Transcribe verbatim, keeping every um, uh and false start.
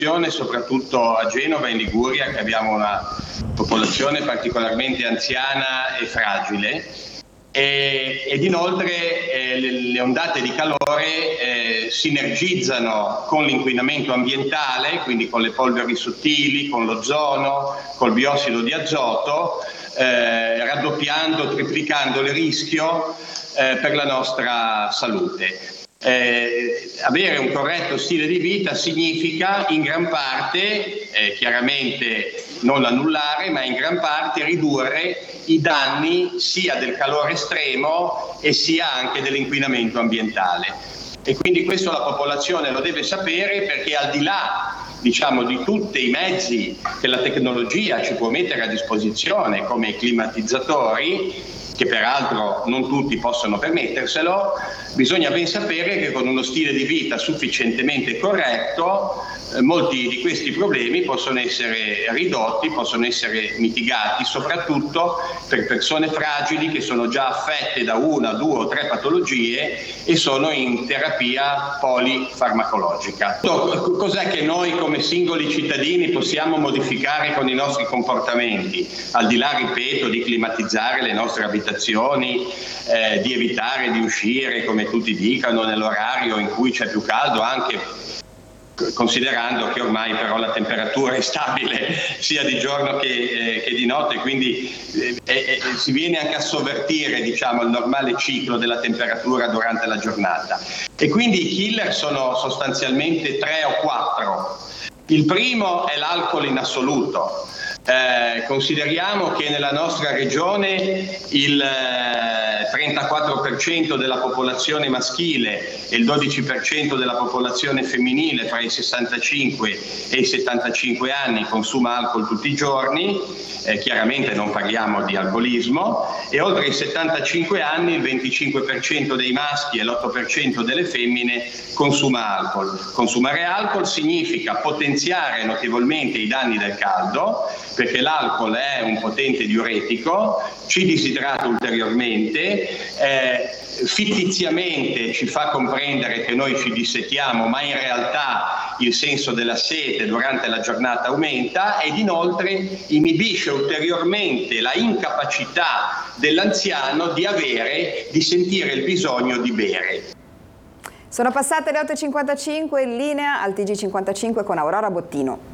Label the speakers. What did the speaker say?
Speaker 1: soprattutto a Genova e in Liguria, che abbiamo una popolazione particolarmente anziana e fragile, e, ed inoltre eh, le, le ondate di calore eh, sinergizzano con l'inquinamento ambientale, quindi con le polveri sottili, con l'ozono, col biossido di azoto, eh, raddoppiando, triplicando il rischio eh, per la nostra salute. Eh, avere un corretto stile di vita significa in gran parte, eh, chiaramente non annullare, ma in gran parte ridurre i danni sia del calore estremo e sia anche dell'inquinamento ambientale. E quindi questo la popolazione lo deve sapere, perché al di là, diciamo, di tutti i mezzi che la tecnologia ci può mettere a disposizione, come i climatizzatori, che peraltro non tutti possono permetterselo, bisogna ben sapere che con uno stile di vita sufficientemente corretto eh, molti di questi problemi possono essere ridotti, possono essere mitigati, soprattutto per persone fragili che sono già affette da una, due o tre patologie e sono in terapia polifarmacologica. Cos'è che noi come singoli cittadini possiamo modificare con i nostri comportamenti? Al di là, ripeto, di climatizzare le nostre abitazioni, eh, di evitare di uscire, come tutti dicono, nell'orario in cui c'è più caldo, anche considerando che ormai però la temperatura è stabile sia di giorno che, eh, che di notte, quindi eh, eh, si viene anche a sovvertire, diciamo, il normale ciclo della temperatura durante la giornata. E quindi i killer sono sostanzialmente tre o quattro. Il primo è l'alcol in assoluto. Eh, consideriamo che nella nostra regione il eh, trentaquattro per cento della popolazione maschile e il dodici per cento della popolazione femminile fra i sessantacinque e i settantacinque anni consuma alcol tutti i giorni, eh, chiaramente non parliamo di alcolismo, e oltre i settantacinque anni il venticinque per cento dei maschi e l'otto per cento delle femmine consuma alcol. Consumare alcol significa potenziare notevolmente i danni del caldo, perché l'alcol è un potente diuretico, ci disidrata ulteriormente, eh, fittiziamente ci fa comprendere che noi ci dissettiamo, ma in realtà il senso della sete durante la giornata aumenta, ed inoltre inibisce ulteriormente la incapacità dell'anziano di avere, di sentire il bisogno di bere.
Speaker 2: Sono passate le otto e cinquantacinque, in linea al T G cinquantacinque con Aurora Bottino.